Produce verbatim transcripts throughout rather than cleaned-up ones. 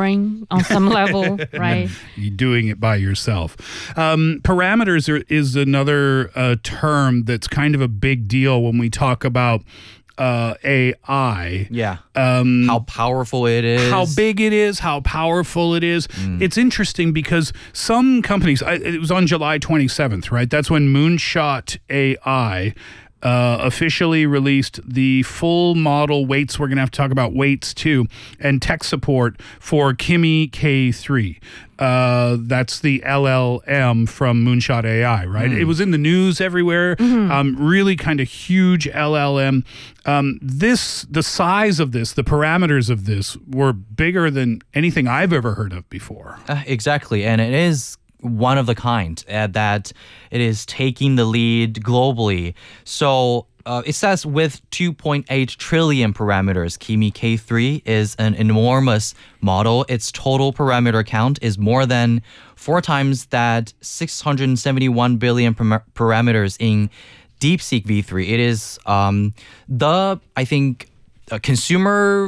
boring on some level, right? You're doing it by yourself. Um, parameters are, is another uh, term that's kind of a big deal when we talk about uh, A I. Yeah. Um, how powerful it is. How big it is, how powerful it is. Mm. It's interesting because some companies, I, it was on July twenty-seventh, right? That's when Moonshot A I Uh, officially released the full model weights. We're going to have to talk about weights too, and tech support for Kimi K three. Uh, that's the L L M from Moonshot A I, right? Mm. It was in the news everywhere. Mm-hmm. Um, really kind of huge L L M. Um, this, the size of this, the parameters of this were bigger than anything I've ever heard of before. Uh, exactly, and it is one of the kind uh, that it is taking the lead globally. So uh, it says with two point eight trillion parameters, Kimi K three is an enormous model. Its total parameter count is more than four times that six hundred seventy-one billion par- parameters in DeepSeek V three. It is um, the, I think, a consumer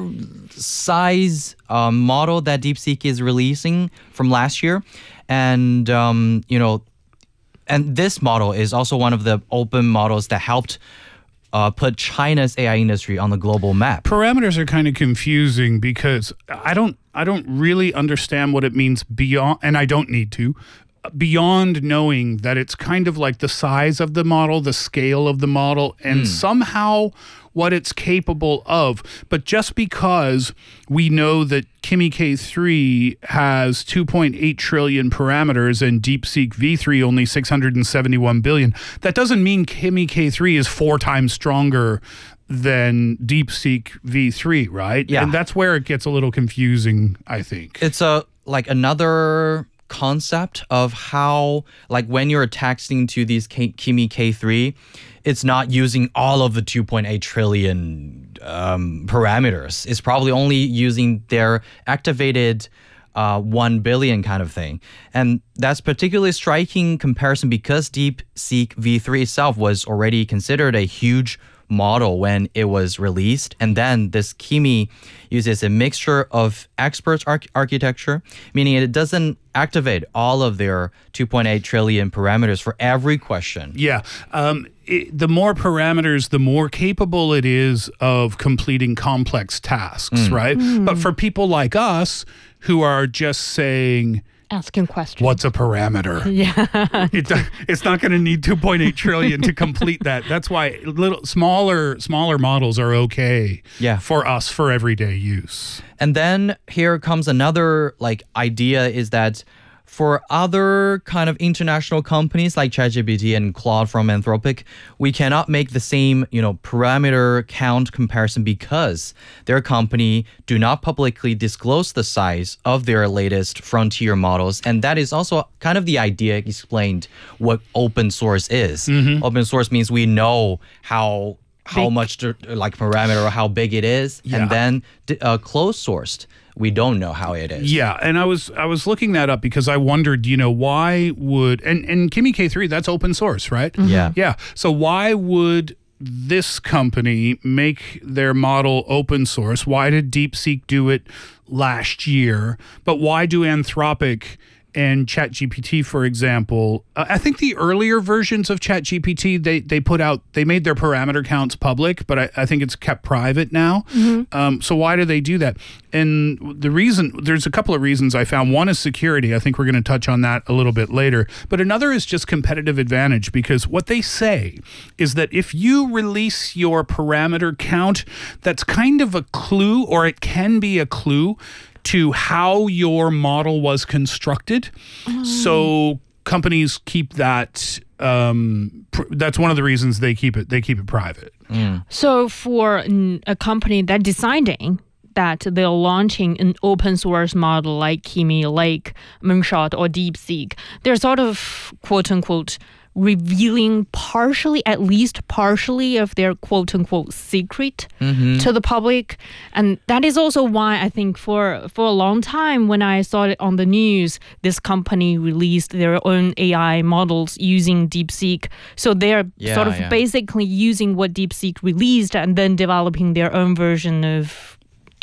size um, model that DeepSeek is releasing from last year. And, um, you know, and this model is also one of the open models that helped uh, put China's A I industry on the global map. Parameters are kind of confusing because I don't, I don't really understand what it means beyond, and I don't need to, beyond knowing that it's kind of like the size of the model, the scale of the model, and mm. somehow what it's capable of. But just because we know that Kimi K three has two point eight trillion parameters and DeepSeek V three only six hundred seventy-one billion, that doesn't mean Kimi K three is four times stronger than DeepSeek V three, right? Yeah. And that's where it gets a little confusing, I think. It's a like another concept of how, like when you're texting to these K- Kimi K three, it's not using all of the two point eight trillion um, parameters. It's probably only using their activated uh, one billion kind of thing. And that's particularly striking comparison because DeepSeek V three itself was already considered a huge model when it was released. And then this Kimi uses a mixture of experts arch- architecture, meaning it doesn't activate all of their two point eight trillion parameters for every question. Yeah. Um, it, the more parameters, the more capable it is of completing complex tasks, mm. right? Mm. But for people like us who are just saying, asking questions. What's a parameter? Yeah. it, it's not going to need two point eight trillion to complete that. That's why little smaller smaller models are okay yeah. for us for everyday use. And then here comes another like idea is that for other kind of international companies like ChatGPT and Claude from Anthropic, we cannot make the same, you know, parameter count comparison because their company do not publicly disclose the size of their latest frontier models. And that is also kind of the idea explained what open source is. Mm-hmm. Open source means we know how how big. much to, like parameter or how big it is, yeah. and then uh, closed sourced. We don't know how it is. Yeah, and I was I was looking that up because I wondered, you know, why would and and Kimi K three, that's open source, right? Mm-hmm. Yeah, yeah. So why would this company make their model open source? Why did DeepSeek do it last year? But why do Anthropic and ChatGPT, for example, uh, I think the earlier versions of ChatGPT, they they put out, they made their parameter counts public, but I, I think it's kept private now. Mm-hmm. Um, so why do they do that? And the reason, there's a couple of reasons I found. One is security. I think we're going to touch on that a little bit later. But another is just competitive advantage, because what they say is that if you release your parameter count, that's kind of a clue, or it can be a clue to how your model was constructed. Oh. So companies keep that, um, pr- that's one of the reasons they keep it, they keep it private. Mm. So for a company that deciding that they're launching an open source model like Kimi, like Moonshot or DeepSeek, they're sort of quote unquote revealing partially, at least partially, of their quote-unquote secret mm-hmm. to the public. And that is also why I think for, for a long time when I saw it on the news, this company released their own A I models using DeepSeek. So they're yeah, sort of yeah. basically using what DeepSeek released and then developing their own version of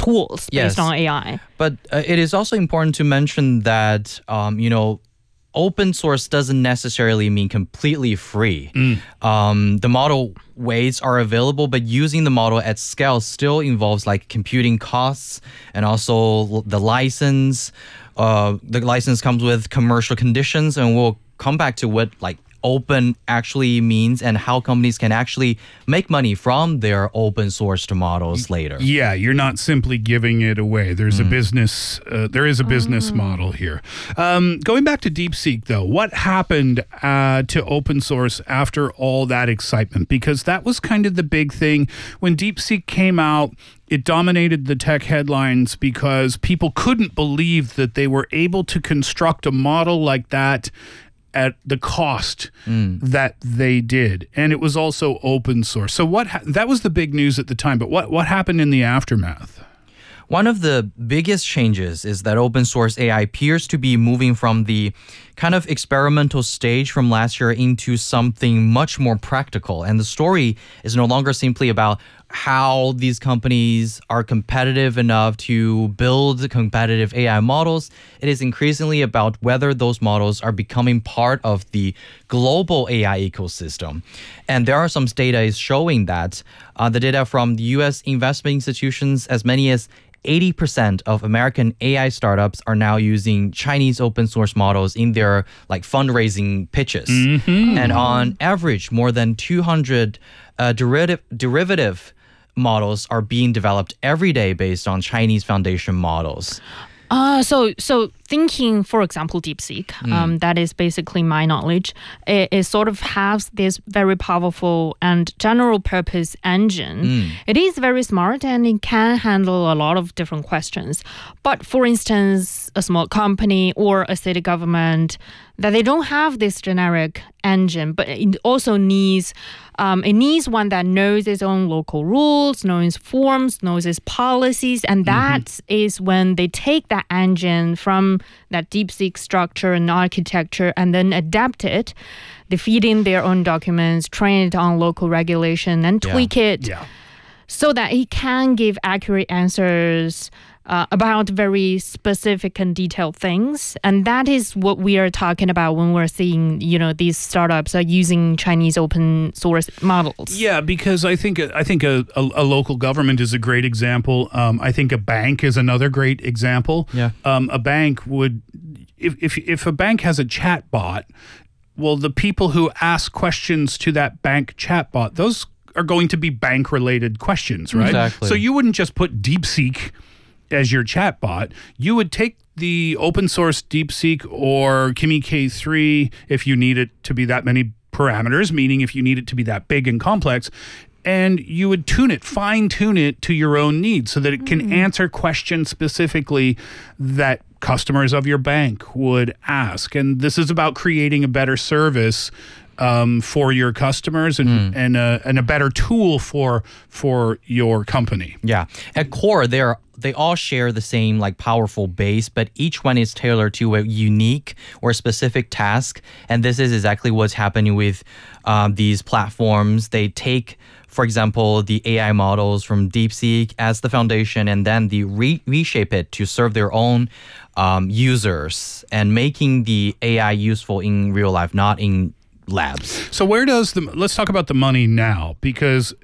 tools based Yes. on A I. But uh, it is also important to mention that, um, you know, open source doesn't necessarily mean completely free. Um, the model weights are available, but using the model at scale still involves like computing costs and also l- the license. Uh, the license comes with commercial conditions, and we'll come back to what like open actually means and how companies can actually make money from their open sourced models later. Yeah, you're not simply giving it away. There's a business. Uh, there is a business model here. Um, going back to DeepSeek, though, what happened uh, to open source after all that excitement? Because that was kind of the big thing when DeepSeek came out. It dominated the tech headlines because people couldn't believe that they were able to construct a model like that at the cost that they did, and it was also open source. So what ha- that was the big news at the time. But what what happened in the aftermath? One of the biggest changes is that open source A I appears to be moving from the kind of experimental stage from last year into something much more practical. And the story is no longer simply about how these companies are competitive enough to build competitive A I models. It is increasingly about whether those models are becoming part of the global A I ecosystem. And there are some data is showing that uh, the data from the U S investment institutions, as many as eighty percent of American A I startups are now using Chinese open source models in their like fundraising pitches. And on average, more than two hundred uh, derivative derivative models are being developed every day based on Chinese foundation models. Uh, so, so thinking, for example, DeepSeek, um, that is basically my knowledge. It, it sort of has this very powerful and general purpose engine. It is very smart and it can handle a lot of different questions. But for instance, a small company or a city government, that they don't have this generic engine, but it also needs um, it needs one that knows its own local rules, knows forms, knows its policies, and that is when they take that engine from that DeepSeek structure and architecture and then adapt it. They feed in their own documents, train it on local regulation, and Yeah. tweak it Yeah. so that it can give accurate answers uh, about very specific and detailed things. And that is what we are talking about when we're seeing, you know, these startups are using Chinese open source models. Yeah, because I think I think a, a, a local government is a great example. Um, I think a bank is another great example. Yeah. Um, a bank would, if, if if a bank has a chat bot, well, the people who ask questions to that bank chatbot, those are going to be bank-related questions, right? Exactly. So you wouldn't just put DeepSeek as your chatbot. You would take the open source DeepSeek or Kimi K three if you need it to be that many parameters, meaning if you need it to be that big and complex, and you would tune it, fine tune it to your own needs so that it can answer questions specifically that customers of your bank would ask. And this is about creating a better service um, for your customers and and, a, and a better tool for for your company. Yeah. At core, they're they all share the same like powerful base, but each one is tailored to a unique or specific task. And this is exactly what's happening with um, these platforms. They take, for example, the A I models from DeepSeek as the foundation, and then they re- reshape it to serve their own um, users and making the A I useful in real life, not in labs. So where does the let's talk about the money now, because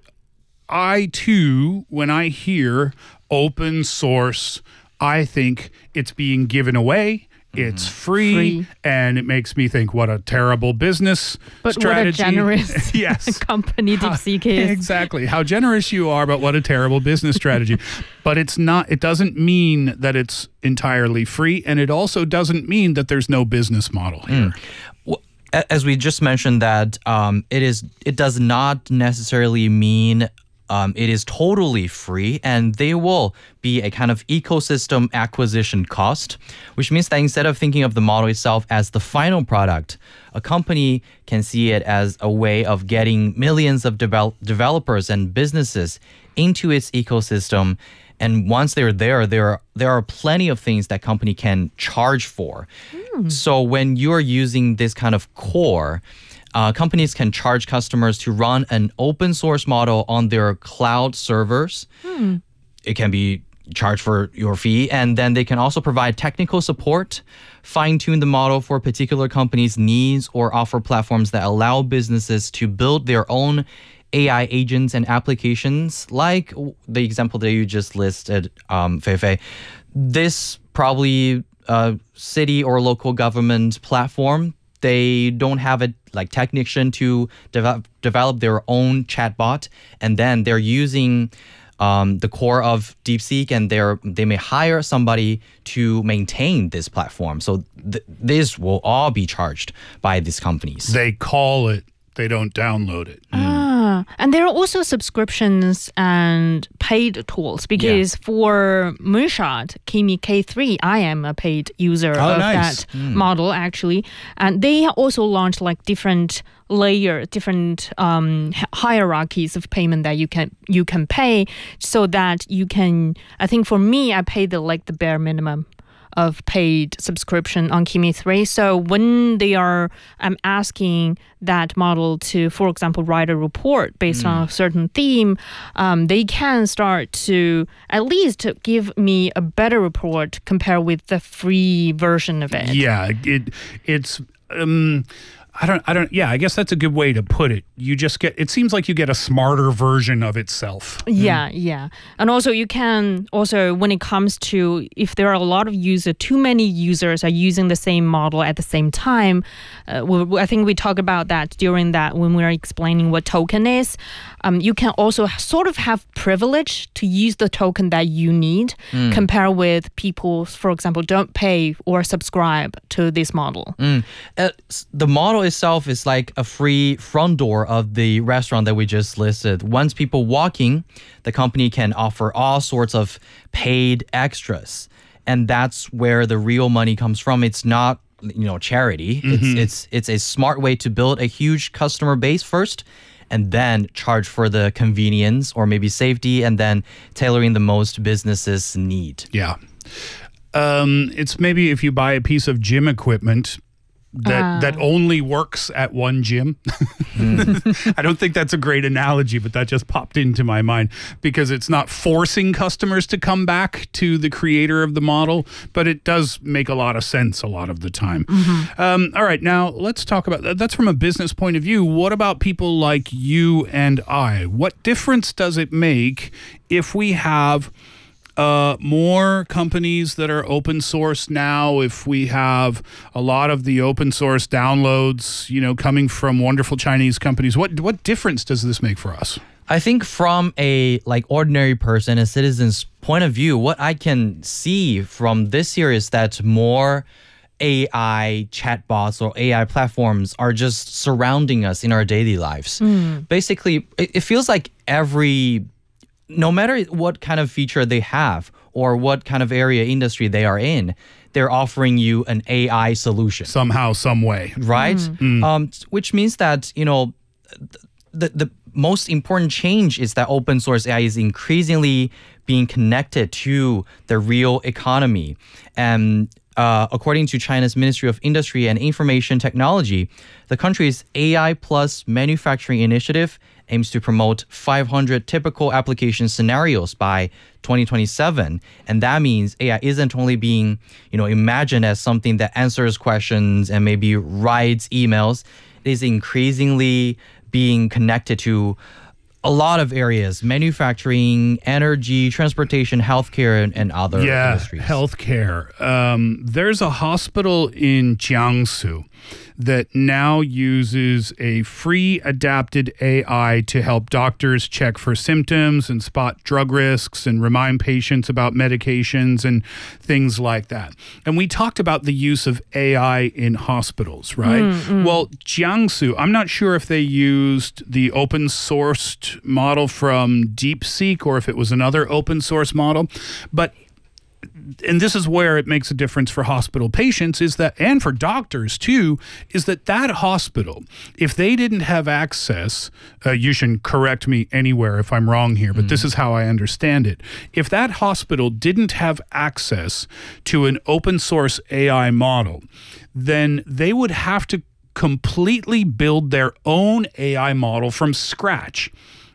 I too, when I hear open source, I think it's being given away. It's free, Free. and it makes me think, what a terrible business But strategy. what a generous yes. company DeepSeek is. Exactly. How generous you are, but what a terrible business strategy. But it's not, it doesn't mean that it's entirely free, and it also doesn't mean that there's no business model here. Well, a- as we just mentioned, that um, it is it does not necessarily mean um, it is totally free, and there will be a kind of ecosystem acquisition cost, which means that instead of thinking of the model itself as the final product, a company can see it as a way of getting millions of devel- developers and businesses into its ecosystem. And once they're there, there are, there are plenty of things that company can charge for. So when you're using this kind of core, uh, companies can charge customers to run an open source model on their cloud servers. It can be charge for your fee. And then they can also provide technical support, fine-tune the model for particular companies' needs, or offer platforms that allow businesses to build their own A I agents and applications, like the example that you just listed, um, Fei Fei. This probably uh, city or local government platform, they don't have a like technician to develop develop their own chatbot, and then they're using um, the core of DeepSeek, and they're they may hire somebody to maintain this platform. So th- this will all be charged by these companies. They call it. They don't download it. Ah, and there are also subscriptions and paid tools because Yeah. for Moonshot, Kimi K three, I am a paid user Oh, of nice. that model actually. And they also launched like different layer, different um, hi- hierarchies of payment that you can you can pay so that you can, I think for me, I pay the like the bare minimum of paid subscription on Kimi three. So when they are, I'm asking that model to, for example, write a report based on a certain theme, um, they can start to at least give me a better report compared with the free version of it. Yeah, it it's um I don't I don't yeah, I guess that's a good way to put it. You just get it seems like you get a smarter version of itself. Yeah, yeah. And also you can also, when it comes to, if there are a lot of users, too many users are using the same model at the same time, uh, we, I think we talked about that during that when we were explaining what token is. Um, you can also sort of have privilege to use the token that you need compared with people, for example, don't pay or subscribe to this model. Mm. Uh, s- the model itself is like a free front door of the restaurant that we just listed. Once people walk in, the company can offer all sorts of paid extras, and that's where the real money comes from. It's not, you know, charity. It's it's it's a smart way to build a huge customer base first, and then charge for the convenience or maybe safety, and then tailoring the most businesses need. Yeah. Um it's maybe if you buy a piece of gym equipment that Ah. that only works at one gym. I don't think that's a great analogy, but that just popped into my mind because it's not forcing customers to come back to the creator of the model, but it does make a lot of sense a lot of the time. Um, all right, now let's talk about that. That's from a business point of view. What about people like you and I? What difference does it make if we have Uh, more companies that are open source now, if we have a lot of the open source downloads, you know, coming from wonderful Chinese companies? What what difference does this make for us? I think from a like ordinary person, a citizen's point of view, what I can see from this year is that more A I chatbots or A I platforms are just surrounding us in our daily lives. Basically, it, it feels like every no matter what kind of feature they have or what kind of area industry they are in, they're offering you an A I solution, Somehow, some way. right? Um, which means that, you know, the, the most important change is that open source A I is increasingly being connected to the real economy. And uh, according to China's Ministry of Industry and Information Technology, the country's A I plus manufacturing initiative aims to promote five hundred typical application scenarios by twenty twenty-seven. And that means A I isn't only being, you know, imagined as something that answers questions and maybe writes emails. It is increasingly being connected to a lot of areas: manufacturing, energy, transportation, healthcare, and, and other Yeah, industries. healthcare. Um, there's a hospital in Jiangsu that now uses a free adapted A I to help doctors check for symptoms and spot drug risks and remind patients about medications and things like that. And we talked about the use of A I in hospitals, right? Well, Jiangsu, I'm not sure if they used the open sourced model from DeepSeek or if it was another open source model, but and this is where it makes a difference for hospital patients is that, and for doctors too, is that that hospital, if they didn't have access, uh, you can correct me anywhere if I'm wrong here, but this is how I understand it. If that hospital didn't have access to an open source A I model, then they would have to completely build their own A I model from scratch.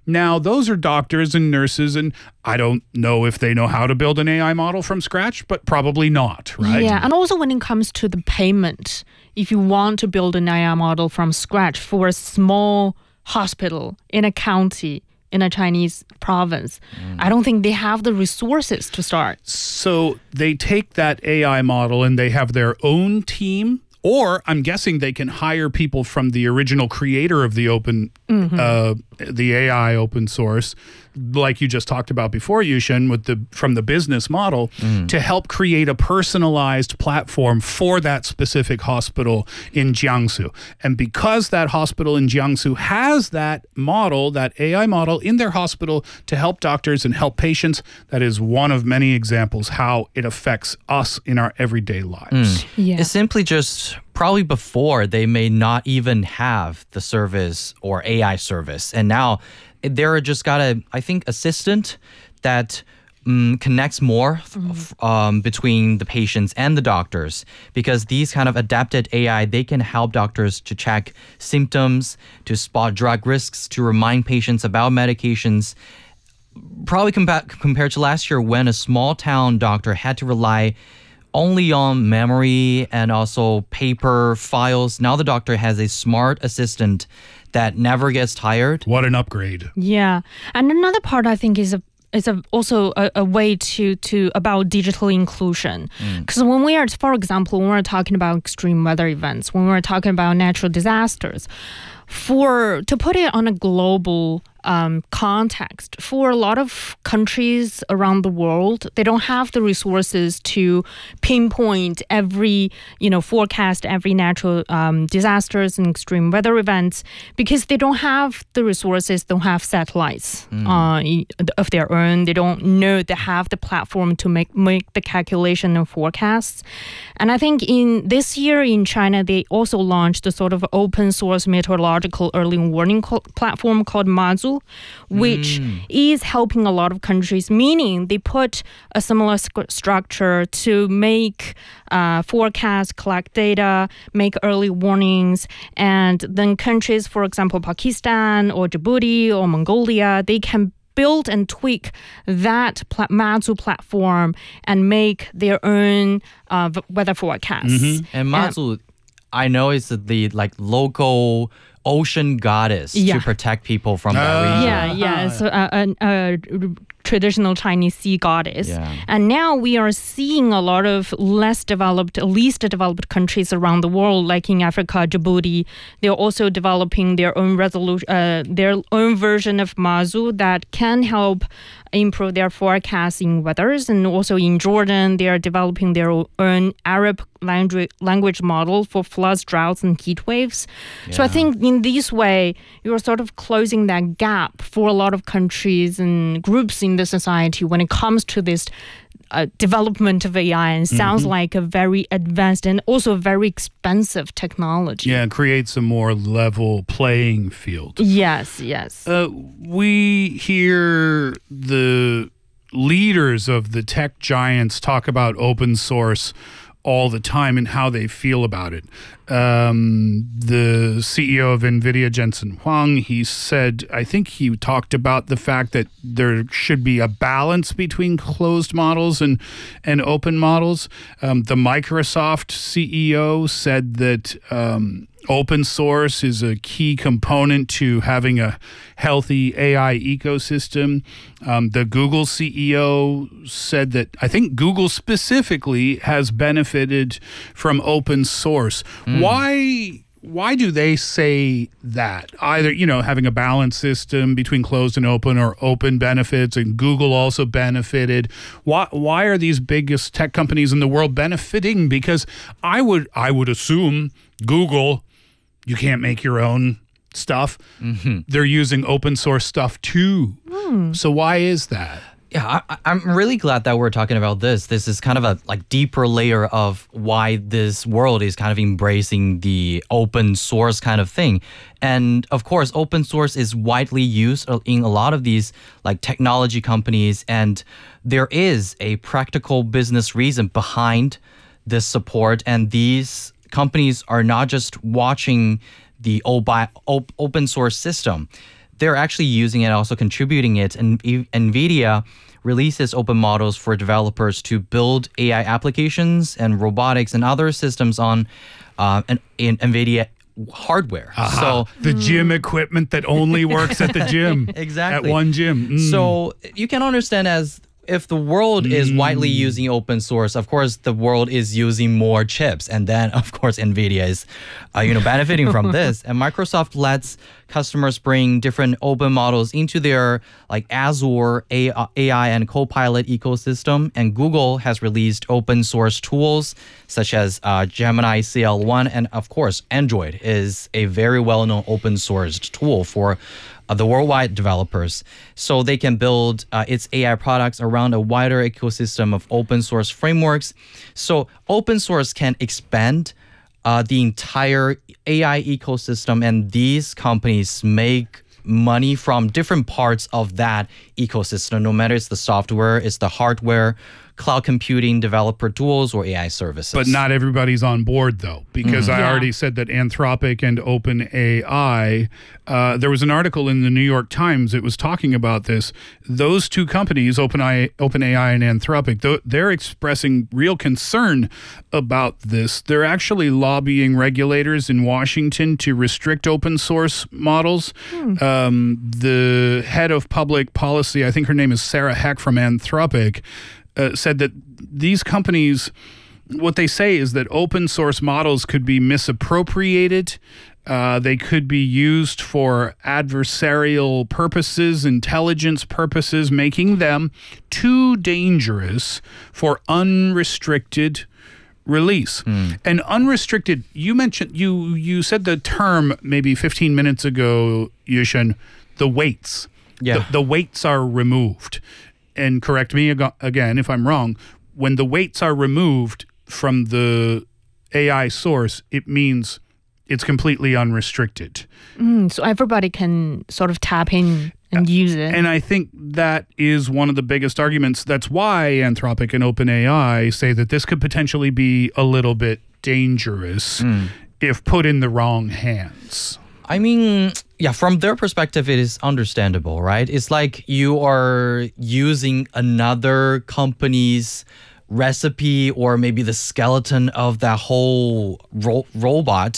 Now, those are doctors and nurses, and I don't know if they know how to build an A I model from scratch, but probably not, right? Yeah, and also when it comes to the payment, if you want to build an A I model from scratch for a small hospital in a county, in a Chinese province, mm. I don't think they have the resources to start. So they take that A I model and they have their own team, or I'm guessing they can hire people from the original creator of the open, mm-hmm. uh, the A I open source, like you just talked about before, Yushin, with the from the business model, mm. to help create a personalized platform for that specific hospital in Jiangsu. And because that hospital in Jiangsu has that model, that A I model in their hospital to help doctors and help patients, that is one of many examples how it affects us in our everyday lives. Mm. Yeah. It's simply just probably before they may not even have the service or A I service. And now there just got a, I think, assistant that um, connects more mm-hmm. um, between the patients and the doctors, because these kind of adapted A I, they can help doctors to check symptoms, to spot drug risks, to remind patients about medications. Probably compa- compared to last year when a small town doctor had to rely only on memory and also paper files. Now the doctor has a smart assistant that never gets tired. What an upgrade. Yeah. And another part I think is a is a, also a, a way to to about digital inclusion. Because mm. when we are, for example, when we're talking about extreme weather events, when we're talking about natural disasters, for to put it on a global um, context, for a lot of countries around the world, they don't have the resources to pinpoint every, you know, forecast every natural um, disasters and extreme weather events, because they don't have the resources, don't have satellites mm. uh, of their own. They don't know they have the platform to make, make the calculation and forecasts. And I think in this year in China, they also launched a sort of open source meteorological early warning co- platform called Mazu, which mm. is helping a lot of countries, meaning they put a similar sc- structure to make uh, forecasts, collect data, make early warnings, and then countries, for example, Pakistan or Djibouti or Mongolia, they can build and tweak that pla- Mazu platform and make their own uh, weather forecasts. Mm-hmm. And Mazu, um, I know it's the like local ocean goddess yeah. to protect people from that uh, region. Yeah, yeah. So uh, a, a traditional Chinese sea goddess. Yeah. And now we are seeing a lot of less developed, least developed countries around the world, like in Africa, Djibouti. They're also developing their own resolution, uh, their own version of Mazu that can help improve their forecasting weathers. And also in Jordan, they are developing their own Arab language language model for floods, droughts, and heat waves. Yeah. So I think in this way, you're sort of closing that gap for a lot of countries and groups in the society when it comes to this uh, development of A I, and sounds mm-hmm. like a very advanced and also very expensive technology. Yeah, creates a more level playing field. Yes, yes. Uh, we hear the leaders of the tech giants talk about open source all the time and how they feel about it. Um, the C E O of NVIDIA, Jensen Huang, he said, I think he talked about the fact that there should be a balance between closed models and, and open models. Um, the Microsoft C E O said that um, open source is a key component to having a healthy A I ecosystem. Um, the Google C E O said that I think Google specifically has benefited from open source. Mm. Why why do they say that? Either, you know, having a balanced system between closed and open, or open benefits and Google also benefited. Why why are these biggest tech companies in the world benefiting? Because I would I would assume Google, you can't make your own stuff. Mm-hmm. They're using open source stuff too. Mm. So why is that? Yeah, I, I'm really glad that we're talking about this. This is kind of a like deeper layer of why this world is kind of embracing the open source kind of thing. And of course, open source is widely used in a lot of these like technology companies, and there is a practical business reason behind this support. And these companies are not just watching the open source system. they're actually using it, also contributing it. And E- NVIDIA releases open models for developers to build A I applications and robotics and other systems on uh, an, in NVIDIA hardware. Aha. So the gym equipment that only works at the gym. Exactly. At one gym. Mm. So you can understand as if the world is widely using open source, of course, the world is using more chips. And then, of course, NVIDIA is uh, you know, benefiting from this. And Microsoft lets customers bring different open models into their like Azure A I and Copilot ecosystem. And Google has released open source tools such as uh, Gemini C L one. And of course, Android is a very well-known open source tool for Uh, the worldwide developers, so they can build uh, its A I products around a wider ecosystem of open source frameworks. So open source can expand uh, the entire A I ecosystem, and these companies make money from different parts of that ecosystem, no matter it's the software, it's the hardware, cloud computing, developer tools, or A I services. But not everybody's on board, though, because Mm-hmm. I Yeah. already said that Anthropic and OpenAI, uh, there was an article in the New York Times that was talking about this. Those two companies, OpenAI, OpenAI and Anthropic, th- they're expressing real concern about this. They're actually lobbying regulators in Washington to restrict open source models. Um, the head of public policy, I think her name is Sarah Heck from Anthropic, Uh, said that these companies, what they say is that open source models could be misappropriated. Uh, they could be used for adversarial purposes, intelligence purposes, making them too dangerous for unrestricted release. And unrestricted, you mentioned, you you said the term maybe fifteen minutes ago, Yushin, the weights. Yeah. The, the weights are removed. And correct me ag- again if I'm wrong, when the weights are removed from the A I source, it means it's completely unrestricted. Mm, so everybody can sort of tap in and use it. And I think that is one of the biggest arguments. That's why Anthropic and OpenAI say that this could potentially be a little bit dangerous if put in the wrong hands. I mean, yeah, from their perspective, it is understandable, right? It's like you are using another company's recipe or maybe the skeleton of that whole ro- robot.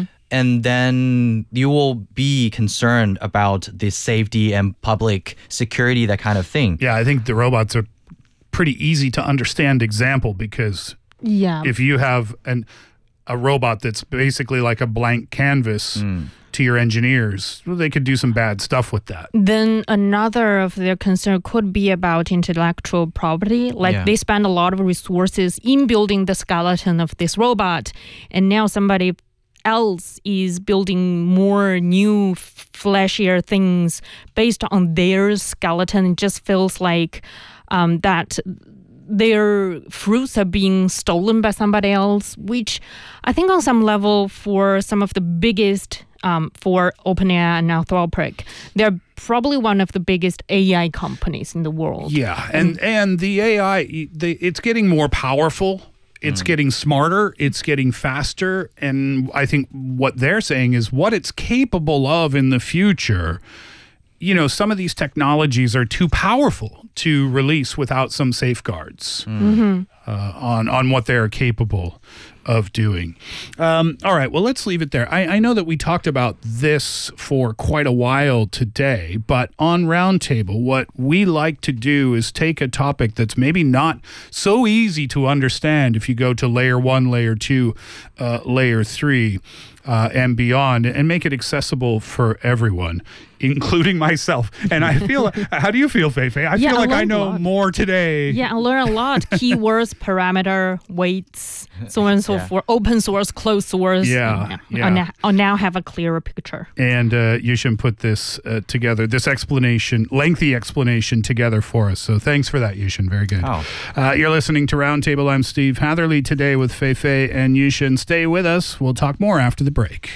And then you will be concerned about the safety and public security, that kind of thing. Yeah, I think the robots are pretty easy to understand example because yeah. if you have an a robot that's basically like a blank canvas to your engineers, well, they could do some bad stuff with that. Then another of their concern could be about intellectual property. Like Yeah. they spend a lot of resources in building the skeleton of this robot, and now somebody else is building more new, flashier things based on their skeleton. It just feels like um, that their fruits are being stolen by somebody else, which I think on some level for some of the biggest, um, for OpenAI and Anthropic, they're probably one of the biggest A I companies in the world. Yeah, and and the A I, the, it's getting more powerful. It's getting smarter. It's getting faster. And I think what they're saying is what it's capable of in the future. You know, some of these technologies are too powerful to release without some safeguards uh, on on what they're capable of doing. Um, all right, well, let's leave it there. I, I know that we talked about this for quite a while today, but on Roundtable, what we like to do is take a topic that's maybe not so easy to understand if you go to layer one, layer two, uh, layer three, uh, and beyond, and make it accessible for everyone, including myself. And I feel, how do you feel, Feifei? I Yeah, feel I like I learned a know lot. more today. Yeah, I learned a lot. Keywords, parameter, weights, so on and so Yeah. forth. Open source, closed source. Yeah, yeah. I now, I now have a clearer picture. And uh, Yushin put this uh, together, this explanation, lengthy explanation together for us. So thanks for that, Yushin. Very good. Oh. Uh, you're listening to Roundtable. I'm Steve Hatherley today with Feifei and Yushin. Stay with us. We'll talk more after the break.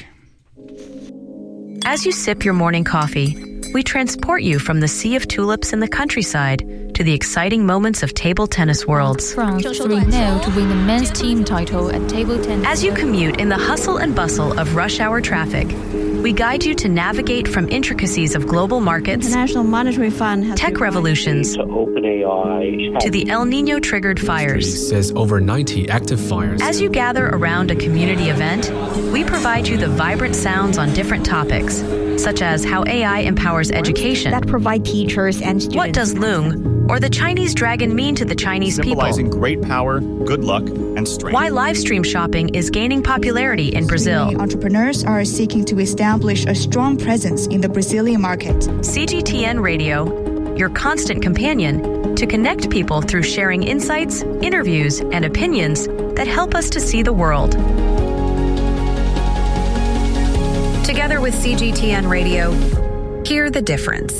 As you sip your morning coffee, we transport you from the sea of tulips in the countryside to the exciting moments of table tennis worlds. France three nil to win the men's team title at table tennis. As you commute in the hustle and bustle of rush hour traffic, we guide you to navigate from intricacies of global markets, International Monetary Fund has tech revolutions, to OpenAI, to the El Nino-triggered fires. Says over ninety active fires. As you gather around a community event, we provide you the vibrant sounds on different topics, such as how A I empowers education, that provide teachers and students. what does Loong or the Chinese dragon mean to the Chinese people, symbolizing great power, good luck, and strength. why live stream shopping is gaining popularity in Brazil. Entrepreneurs are seeking to establish a strong presence in the Brazilian market. C G T N Radio, your constant companion to connect people through sharing insights, interviews, and opinions that help us to see the world. Together with C G T N Radio, hear the difference.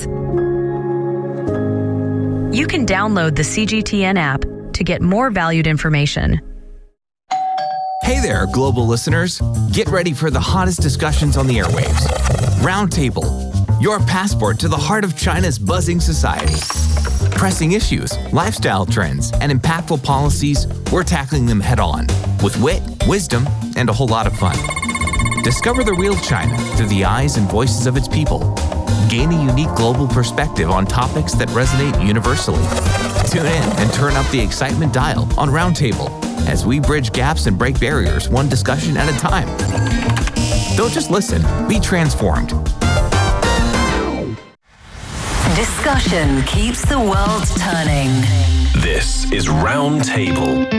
You can download the C G T N app to get more valued information. Hey there, global listeners. Get ready for the hottest discussions on the airwaves. Roundtable, your passport to the heart of China's buzzing society. Pressing issues, lifestyle trends, and impactful policies, we're tackling them head on with wit, wisdom, and a whole lot of fun. Discover the real China through the eyes and voices of its people. Gain a unique global perspective on topics that resonate universally. Tune in and turn up the excitement dial on Roundtable as we bridge gaps and break barriers one discussion at a time. Don't just listen, be transformed. Discussion keeps the world turning. This is Roundtable.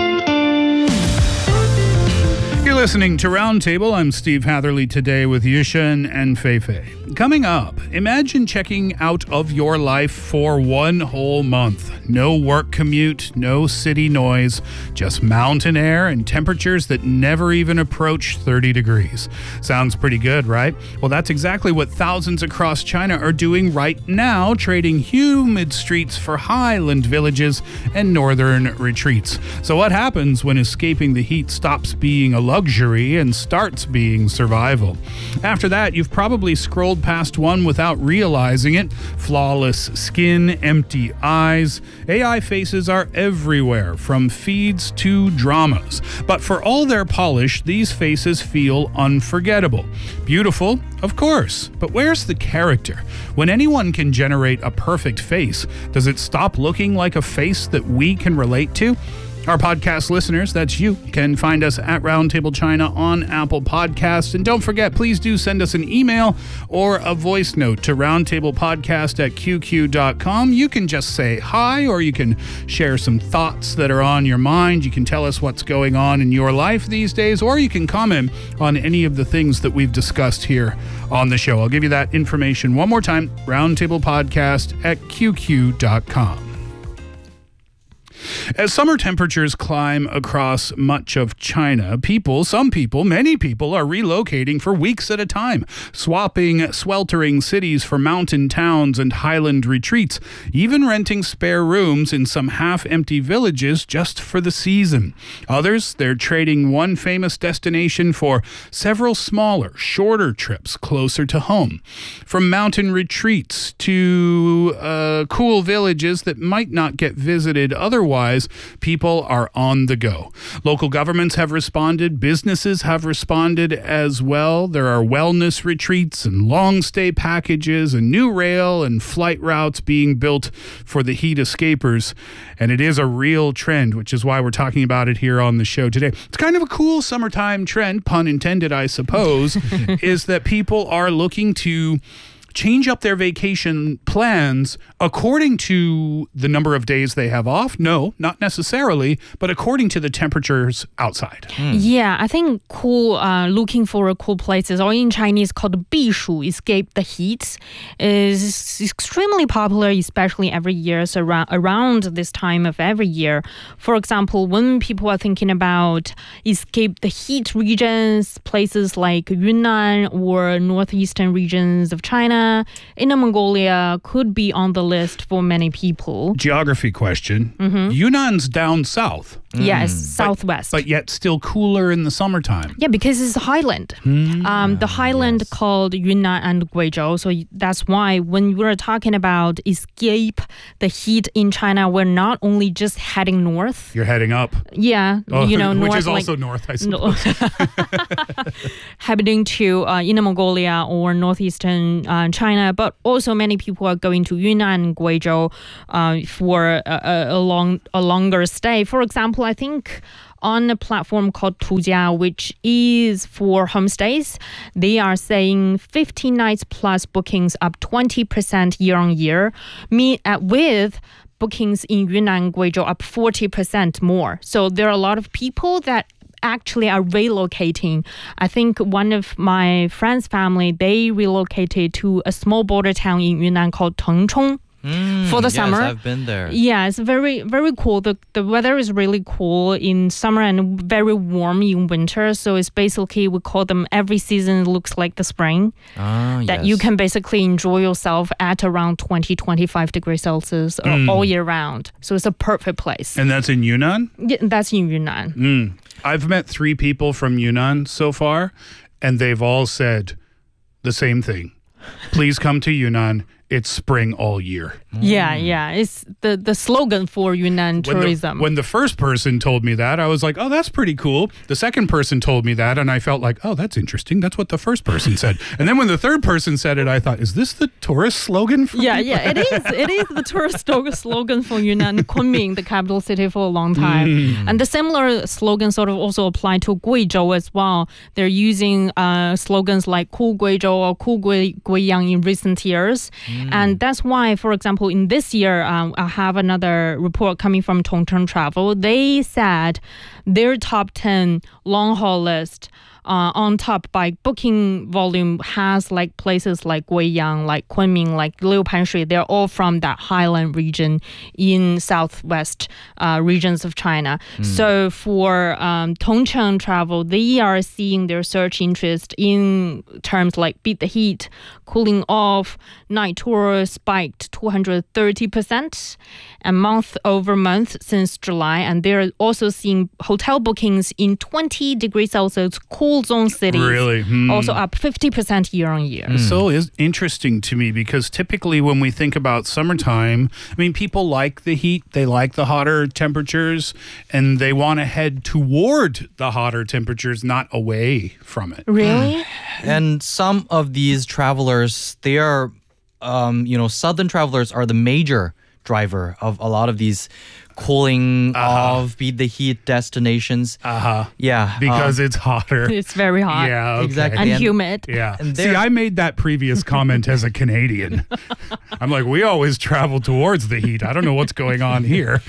You're listening to Roundtable. I'm Steve Hatherley today with Yushin and Feifei. Coming up, imagine checking out of your life for one whole month. No work commute, no city noise, just mountain air and temperatures that never even approach thirty degrees. Sounds pretty good, right? Well, that's exactly what thousands across China are doing right now, trading humid streets for highland villages and northern retreats. So what happens when escaping the heat stops being a luxury and starts being survival? After that, you've probably scrolled past one without realizing it. Flawless skin, empty eyes. A I faces are everywhere, from feeds to dramas. But for all their polish, these faces feel unforgettable. Beautiful, of course, but where's the character? When anyone can generate a perfect face, does it stop looking like a face that we can relate to? Our podcast listeners, that's you, can find us at Roundtable China on Apple Podcasts. And don't forget, please do send us an email or a voice note to roundtablepodcast at q q dot com. You can just say hi, or you can share some thoughts that are on your mind. You can tell us what's going on in your life these days, or you can comment on any of the things that we've discussed here on the show. I'll give you that information one more time, roundtablepodcast at q q dot com. As summer temperatures climb across much of China, people, some people, many people are relocating for weeks at a time, swapping sweltering cities for mountain towns and highland retreats, even renting spare rooms in some half-empty villages just for the season. Others, they're trading one famous destination for several smaller, shorter trips closer to home. From mountain retreats to uh, cool villages that might not get visited otherwise, people are on the go. Local governments have responded. Businesses have responded as well. There are wellness retreats and long stay packages and new rail and flight routes being built for the heat escapers. And it is a real trend, which is why we're talking about it here on the show today. It's kind of a cool summertime trend, pun intended, I suppose, is that people are looking to change up their vacation plans according to the number of days they have off. No, not necessarily, but according to the temperatures outside. Mm. Yeah, I think cool, uh, looking for a cool places, or in Chinese called 避暑, escape the heat, is extremely popular, especially every year, so around, around this time of every year. For example, when people are thinking about escape the heat regions, places like Yunnan or northeastern regions of China, Inner Mongolia could be on the list for many people. Geography question. Mm-hmm. Yunnan's down south. Yes, But- southwest. But yet still cooler in the summertime. Yeah, because it's highland. Um, the highland called Yunnan and Guizhou. So y- that's why when we're talking about escape the heat in China, we're not only just heading north. You're heading up. Yeah, Oh, you know, which north is like also north, I no, suppose. heading to uh, Inner Mongolia or northeastern uh, China, but also many people are going to Yunnan and Guizhou uh, for a, a, a long, a longer stay. For example, I think on a platform called Tujia, which is for homestays, they are saying fifteen nights plus bookings up twenty percent year on year, me uh, with bookings in Yunnan, Guizhou up forty percent more. So there are a lot of people that actually are relocating. I think one of my friend's family, they relocated to a small border town in Yunnan called Tengchong. Mm, for the yes, summer. I've been there. Yeah, it's very, very cool. The the weather is really cool in summer and very warm in winter. So it's basically, we call them every season looks like the spring. Ah, That yes. you can basically enjoy yourself at around twenty, twenty-five degrees Celsius uh, Mm. all year round. So it's a perfect place. And that's in Yunnan? Yeah, that's in Yunnan. Mm. I've met three people from Yunnan so far, and they've all said the same thing. Please come to Yunnan. It's spring all year. Yeah, yeah. It's the, the slogan for Yunnan When the, tourism. when the first person told me that, I was like, oh, that's pretty cool. The second person told me that, and I felt like, oh, that's interesting. That's what the first person said. And then when the third person said it, I thought, is this the tourist slogan for Yeah, people? yeah, it is. It is the tourist sto- slogan for Yunnan, Kunming, the capital city, for a long time. Mm. And the similar slogan sort of also apply to Guizhou as well. They're using uh, slogans like Cool Guizhou or Cool Gui- Guiyang in recent years. And that's why, for example, in this year, um, I have another report coming from Tongcheng Travel. They said their top ten long-haul list uh, on top by booking volume has like places like Guiyang, like Kunming, like Liupanshui. They're all from that highland region in southwest uh, regions of China. Mm. So for um, Tongcheng Travel, they are seeing their search interest in terms like beat the heat, cooling off, night tours spiked two hundred thirty percent a month over month since July. And they're also seeing hotel bookings in twenty degrees Celsius cool zone cities. Really? Hmm. Also up fifty percent year on year. It's so is interesting to me because typically when we think about summertime, I mean, people like the heat, they like the hotter temperatures, and they want to head toward the hotter temperatures, not away from it. Really? And some of these travelers, they are, um, you know, southern travelers are the major driver of a lot of these cooling off, beat the heat destinations. Uh-huh. Yeah. Because um, it's hotter. It's very hot. Yeah, okay. Exactly. And And- humid. Yeah. And See, there- I made that previous comment as a Canadian. I'm like, we always travel towards the heat. I don't know what's going on here.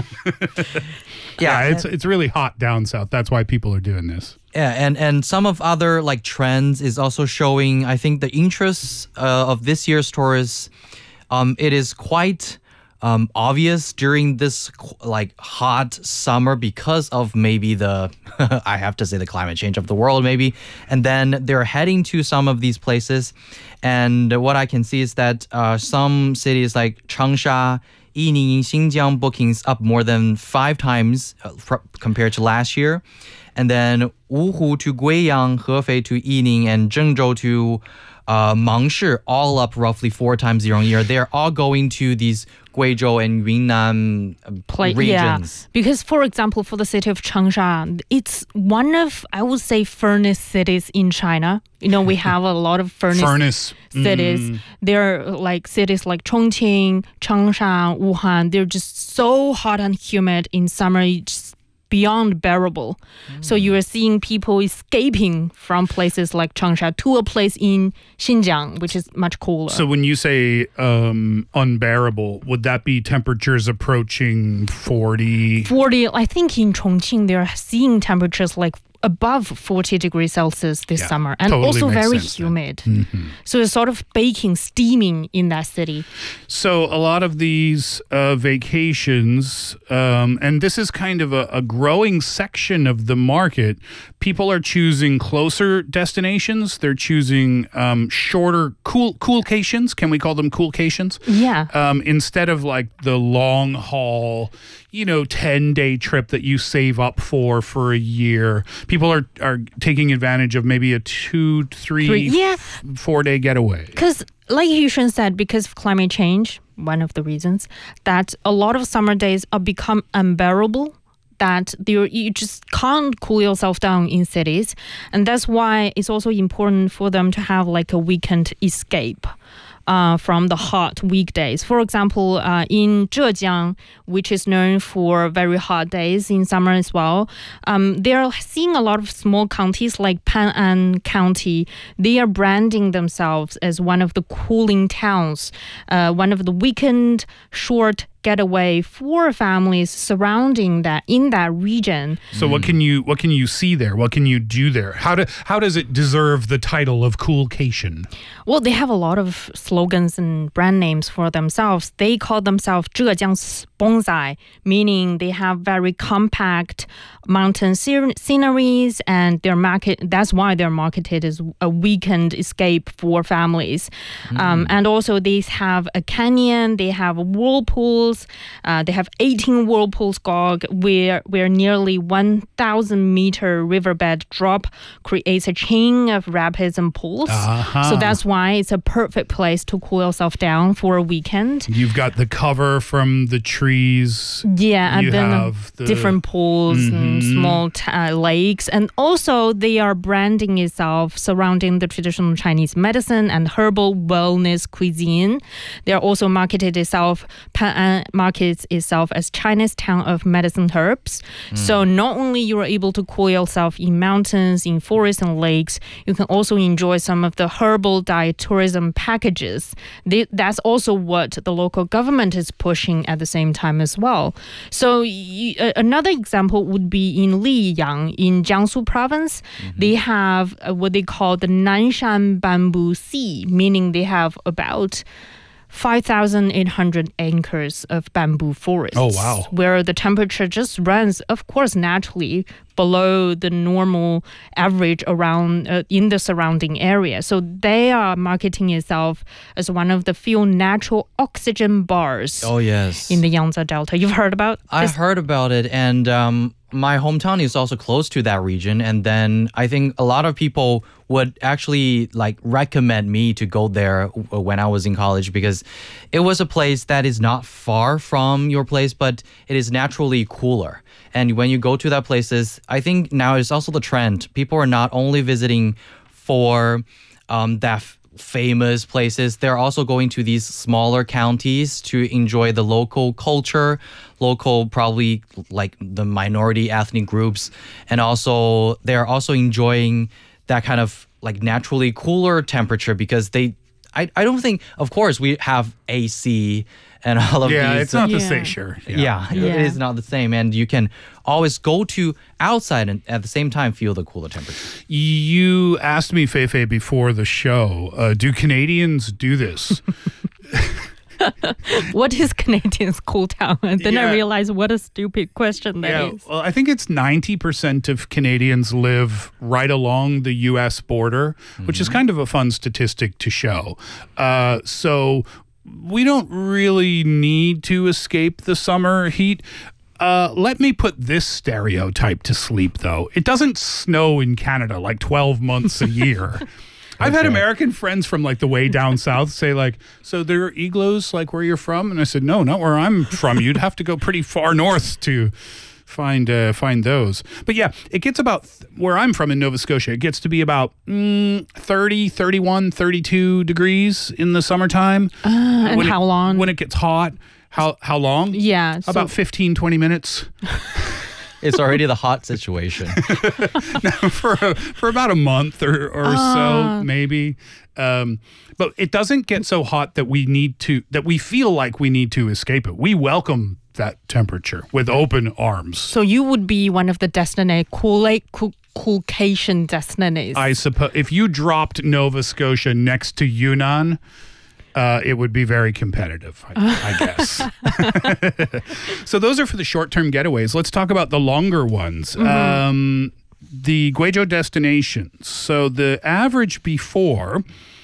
yeah, it's it's really hot down south. That's why people are doing this. Yeah, and, and some of other like trends is also showing, I think, the interests uh, of this year's tourists. Um, it is quite um, obvious during this qu- like hot summer because of maybe the, I have to say the climate change of the world maybe. And then they're heading to some of these places. And what I can see is that uh, some cities like Changsha, Yining, Xinjiang bookings up more than five times uh, fr- compared to last year. And then Wuhu to Guiyang, Hefei to Yining, and Zhengzhou to uh, Mangshi, all up roughly four times year on year. They're all going to these Guizhou and Yunnan uh, Pla- regions. Yeah, because for example, for the city of Changsha, it's one of, I would say, furnace cities in China. You know, we have a lot of furnace, Furnace. cities. Mm. They're like cities like Chongqing, Changsha, Wuhan. They're just so hot and humid in summer. It's beyond bearable. So you are seeing people escaping from places like Changsha to a place in Xinjiang, which is much cooler. So when you say um, unbearable, would that be temperatures approaching forty? forty, I think in Chongqing, they're seeing temperatures like above forty degrees Celsius this Yeah, summer, and totally also makes very sense then. humid. Mhm. So it's sort of baking, steaming in that city. So a lot of these uh, vacations, um, and this is kind of a, a growing section of the market, people are choosing closer destinations. They're choosing um, shorter, cool, coolcations. Can we call them coolcations? Yeah. Um, instead of like the long haul, you know, ten-day trip that you save up for for a year. People are, are taking advantage of maybe a two, three, Three- yeah. f- four-day getaway. Because, like Yushun said, because of climate change, one of the reasons, that a lot of summer days are become unbearable, that you you just can't cool yourself down in cities. And that's why it's also important for them to have like a weekend escape. Uh, from the hot weekdays. For example, uh, in Zhejiang, which is known for very hot days in summer as well, um, they're seeing a lot of small counties like Pan'an County. They are branding themselves as one of the cooling towns, uh, one of the weekend short getaway for families surrounding that in that region. So what can you what can you see there? What can you do there? How do how does it deserve the title of coolcation? Well, they have a lot of slogans and brand names for themselves. They call themselves Zhejiang's bonsai, meaning they have very compact mountain sce- sceneries, and their market. That's why they're marketed as a weekend escape for families. Mm. Um, and also, they have a canyon. They have whirlpools. Uh, they have eighteen whirlpools, Gog, where where nearly one thousand meter riverbed drop creates a chain of rapids and pools. Uh-huh. So that's why it's a perfect place to cool yourself down for a weekend. You've got the cover from the trees. Yeah, and you then have the, different pools mm-hmm. and small t- uh, lakes. And also they are branding itself surrounding the traditional Chinese medicine and herbal wellness cuisine. They are also marketed itself, Pan'an markets itself as China's town of medicine herbs. Mm. So not only you are able to cool yourself in mountains, in forests and lakes, you can also enjoy some of the herbal diet tourism packages. They, that's also what the local government is pushing at the same time as well. So y- uh, another example would be in Liyang in Jiangsu province. Mm-hmm. They have uh, what they call the Nanshan Bamboo Sea, meaning they have about five thousand eight hundred acres of bamboo forests. Oh, wow. Where the temperature just runs, of course, naturally below the normal average around uh, in the surrounding area. So they are marketing itself as one of the few natural oxygen bars. Oh, yes. In the Yangtze Delta. You've heard about I this? heard about it, and um, my hometown is also close to that region. And then I think a lot of people would actually like recommend me to go there when I was in college, because it was a place that is not far from your place, but it is naturally cooler. And when you go to that places, I think now it's also the trend. People are not only visiting for um, that f- famous places, they're also going to these smaller counties to enjoy the local culture, local probably like the minority ethnic groups. And also they're also enjoying that kind of like naturally cooler temperature, because they, I, I don't think, of course, we have A C and all of yeah, these. it's not yeah. the same, sure. Yeah, Yeah. it is not the same. And you can always go to outside and at the same time feel the cooler temperature. You asked me, Feifei, before the show, uh, do Canadians do this? What is Canadians cool town? And then Yeah. I realized what a stupid question that yeah, is. well, I think it's ninety percent of Canadians live right along the U S border, mm-hmm. which is kind of a fun statistic to show. Uh, so we don't really need to escape the summer heat. Uh, let me put this stereotype to sleep, though. It doesn't snow in Canada like twelve months a year. I've had American friends from like the way down south say like, so there are igloos like where you're from? And I said, no, not where I'm from. You'd have to go pretty far north to find uh, find those. But yeah, it gets about, th- where I'm from in Nova Scotia, it gets to be about mm, thirty, thirty-one, thirty-two degrees in the summertime. Uh, and when how it, long? When it gets hot. How how long? Yeah. So About fifteen, twenty minutes. It's already the hot situation. No, for a, for about a month or, or Ah. so, maybe. Um, but it doesn't get so hot that we need to, that we feel like we need to escape it. We welcome that temperature with open arms. So you would be one of the designated cool, cool, coolcation destinies. I suppose if you dropped Nova Scotia next to Yunnan, uh, it would be very competitive, I, I guess. So those are for the short-term getaways. Let's talk about the longer ones. Mm-hmm. Um, the Guizhou destinations. So the average before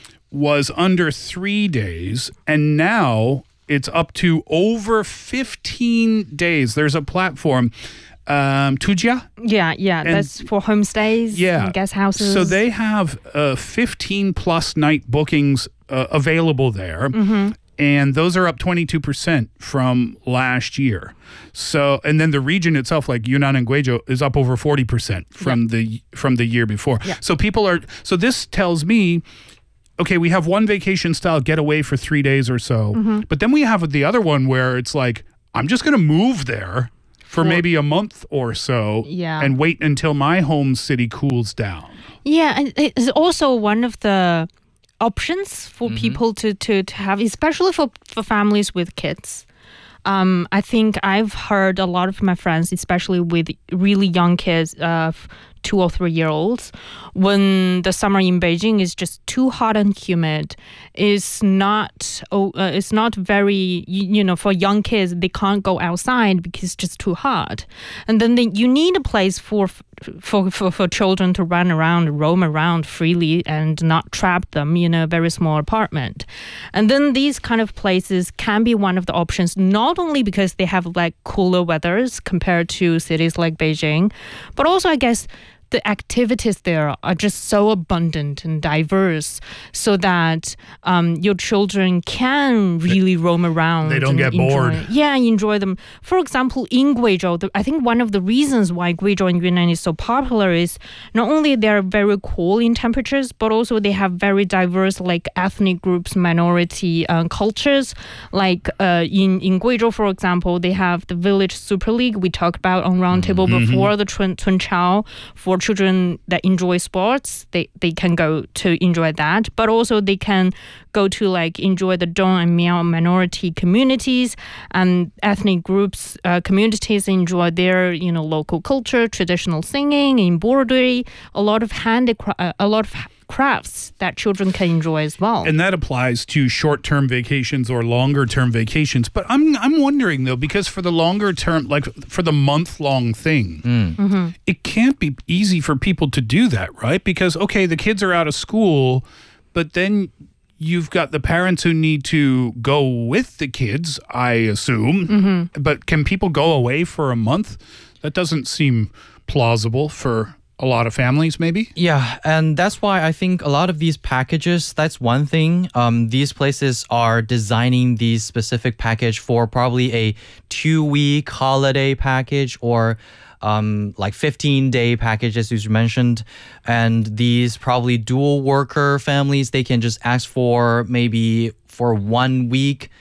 was under three days, and now it's up to over fifteen days. There's a platform, um, Tujia. Yeah, yeah, and that's for homestays, yeah, and guest houses. So they have uh, fifteen plus night bookings uh, available there. Mm-hmm. And those are up twenty-two percent from last year. So, and then the region itself, like Yunnan and Guizhou, is up over forty percent from yeah. the from the year before. Yeah. So people are, so this tells me, okay, we have one vacation style getaway for three days or so. Mm-hmm. But then we have the other one where it's like, I'm just going to move there for well, maybe a month or so yeah. and wait until my home city cools down. Yeah, and it's also one of the options for mm-hmm. people to, to, to have, especially for, for families with kids. Um, I think I've heard a lot of my friends, especially with really young kids, uh, two or three year olds, when the summer in Beijing is just too hot and humid, it's not oh, uh, it's not very, you, you know, for young kids, they can't go outside because it's just too hot. And then they, you need a place for, for, for, for children to run around, roam around freely and not trap them in a very small apartment. And then these kind of places can be one of the options, not only because they have like cooler weathers compared to cities like Beijing, but also I guess the activities there are just so abundant and diverse so that um, your children can really they, roam around. They don't and get bored. Enjoy, yeah, enjoy them. For example, in Guizhou, the, I think one of the reasons why Guizhou and Yunnan is so popular is not only they're very cool in temperatures, but also they have very diverse like ethnic groups, minority uh, cultures. Like uh, in, in Guizhou, for example, they have the Village Super League we talked about on Roundtable mm-hmm. before, the Chun, Chun Chao for children that enjoy sports, they, they can go to enjoy that, but also they can go to like enjoy the Dong and Miao minority communities and ethnic groups, uh, communities enjoy their, you know, local culture, traditional singing, embroidery, a lot of handicraft, uh, a lot of crafts that children can enjoy as well. And that applies to short-term vacations or longer-term vacations. But I'm I'm wondering though, because for the longer term, like for the month-long thing, mm. mm-hmm. it can't be easy for people to do that, right? Because okay, the kids are out of school, but then you've got the parents who need to go with the kids, I assume. Mm-hmm. But can people go away for a month? That doesn't seem plausible for a lot of families, maybe? Yeah, and that's why I think a lot of these packages, that's one thing. Um, these places are designing these specific package for probably a two-week holiday package or um, like fifteen-day packages, as you mentioned. And these probably dual worker families, they can just ask for maybe for one week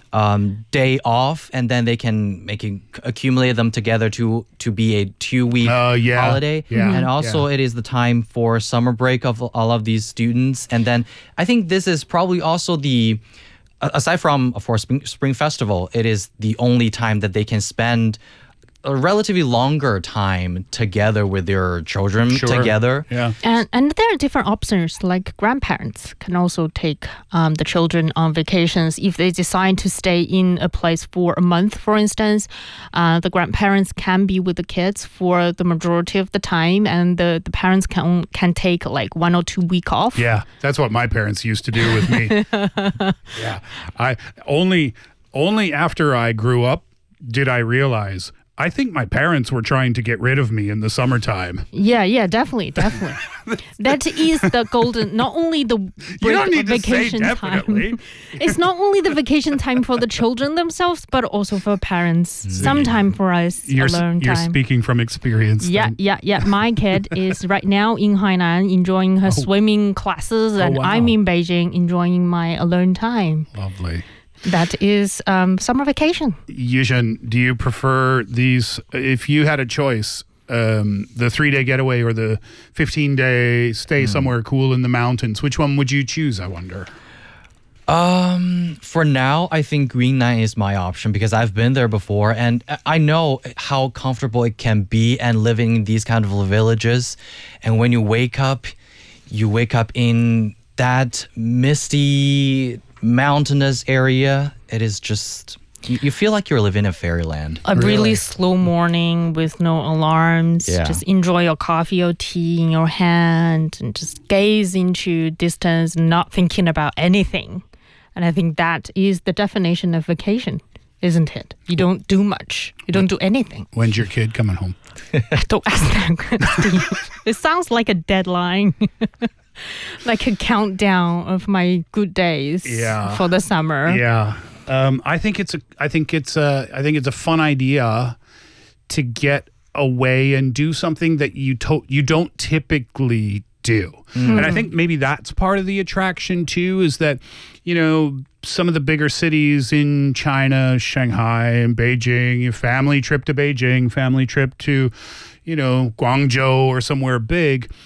Um, day off, and then they can make it, accumulate them together to to be a two week uh, yeah, holiday. Yeah, and also yeah. it is the time for summer break of all of these students. And then I think this is probably also the, aside from of course Spring, Spring Festival, it is the only time that they can spend a relatively longer time together with their children sure. together. Yeah. And and there are different options, like grandparents can also take um, the children on vacations. If they decide to stay in a place for a month, for instance, uh, the grandparents can be with the kids for the majority of the time, and the, the parents can can take like one or two week off. Yeah, that's what my parents used to do with me. yeah. I only only after I grew up did I realize I think my parents were trying to get rid of me in the summertime. Yeah, yeah, definitely, definitely. That is the golden, not only the break, you don't need vacation to say definitely. time. It's not only the vacation time for the children themselves, but also for parents. Some time for us You're, alone you're time. speaking from experience. Yeah, then. yeah, yeah. My kid is right now in Hainan enjoying her oh. swimming classes, and oh, wow. I'm in Beijing enjoying my alone time. Lovely. That is um, summer vacation. Yuzhen, do you prefer these, if you had a choice, um, the three-day getaway or the fifteen-day stay mm. somewhere cool in the mountains, which one would you choose, I wonder? Um, for now, I think Yunnan is my option because I've been there before and I know how comfortable it can be and living in these kind of villages. And when you wake up, you wake up in that misty, mountainous area. It is just, you, you feel like you're living in fairyland. A really, really slow morning with no alarms. Yeah. Just enjoy your coffee or tea in your hand and just gaze into distance, not thinking about anything. And I think that is the definition of vacation, isn't it? You don't do much. You don't do anything. When's your kid coming home? Don't ask that question. It sounds like a deadline. Like a countdown of my good days yeah. for the summer. Yeah. Um, I think it's a I think it's a I think it's a fun idea to get away and do something that you to- you don't typically do. Mm. And I think maybe that's part of the attraction too, is that, you know, some of the bigger cities in China, Shanghai and Beijing, your family trip to Beijing, family trip to, you know, Guangzhou or somewhere big,